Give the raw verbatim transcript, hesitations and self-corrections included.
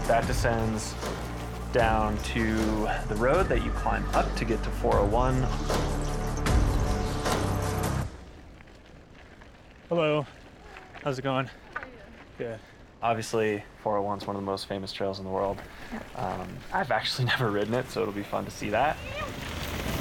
that descends down to the road that you climb up to get to four oh one. Hello. How's it going? Good. Obviously, four oh one is one of the most famous trails in the world. Um, I've actually never ridden it, so it'll be fun to see that.